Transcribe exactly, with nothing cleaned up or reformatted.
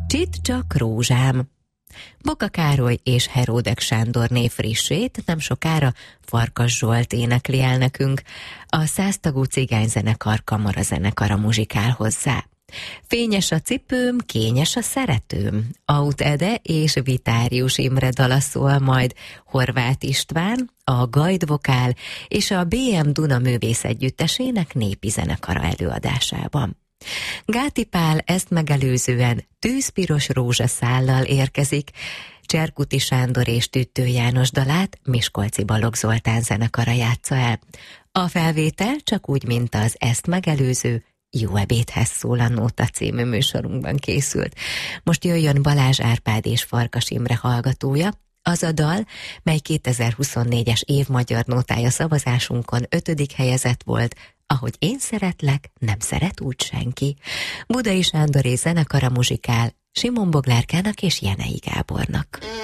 Csit csak rózsám. Boka Károly és Heródek Sándorné frissét nem sokára Farkas Zsolt énekli el nekünk. A száztagú cigányzenekar kamarazenekara muzsikál hozzá. Fényes a cipőm, kényes a szeretőm. Aut Ede és Vitárius Imre dala szól majd Horváth István, a Gajd Vokál és a bé em Duna Művész Együttesének népi zenekara előadásában. Gáti Pál ezt megelőzően tűzpiros rózsaszállal érkezik, Cserkuti Sándor és Tüttő János dalát Miskolci Balogh Zoltán zenekara játsza el. A felvétel csak úgy, mint az ezt megelőző Jó ebédhez szól a Nóta című műsorunkban készült. Most jöjjön Balázs Árpád és Farkas Imre hallgatója, az a dal, mely kétezer-huszonnégyes év magyar nótája szavazásunkon ötödik helyezett volt, Ahogy én szeretlek, nem szeret úgy senki. Budai Sándoré zenekara muzsikál Simon Boglárkának és Jenei Gábornak.